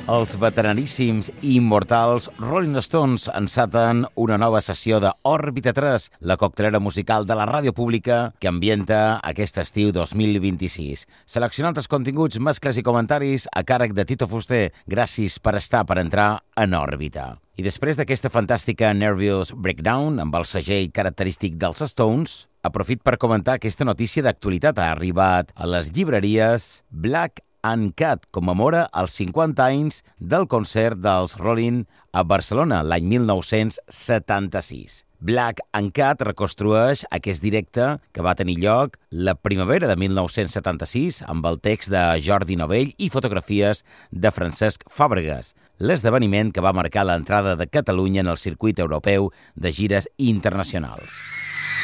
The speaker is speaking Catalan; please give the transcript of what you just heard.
Els veteraníssims i immortals Rolling Stones enceten una nova sessió de Òrbita 3, la coctelera musical de la ràdio pública que ambienta aquest estiu 2026. Seleccionant els continguts, mescles i comentaris a càrrec de Tito Fuster. Gràcies per entrar en òrbita. I després d'aquesta fantàstica Nervous Breakdown amb el segell característic dels Stones, aprofit per comentar aquesta notícia d'actualitat. Ha arribat a les llibreries. Black and Cat commemora els 50 anys del concert dels Rolling a Barcelona l'any 1976. Black and Cat reconstrueix aquest directe que va tenir lloc la primavera de 1976 amb el text de Jordi Novell i fotografies de Francesc Fàbregas, l'esdeveniment que va marcar l'entrada de Catalunya en el circuit europeu de gires internacionals.